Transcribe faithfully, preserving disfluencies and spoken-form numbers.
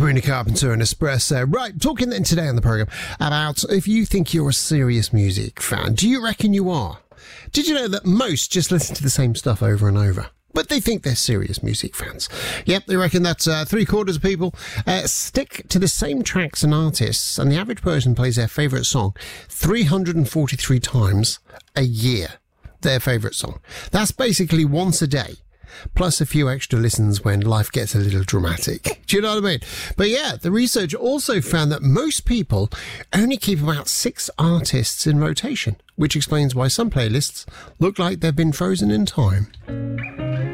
Sabrina Carpenter and Espresso. Right, talking then today on the programme about if you think you're a serious music fan. Do you reckon you are? Did you know that most just listen to the same stuff over and over? But they think they're serious music fans. Yep, they reckon that uh, three quarters of people uh, stick to the same tracks and artists, and the average person plays their favourite song three hundred forty-three times a year. Their favourite song. That's basically once a day, plus a few extra listens when life gets a little dramatic. Do you know what I mean? But yeah, the research also found that most people only keep about six artists in rotation, which explains why some playlists look like they've been frozen in time.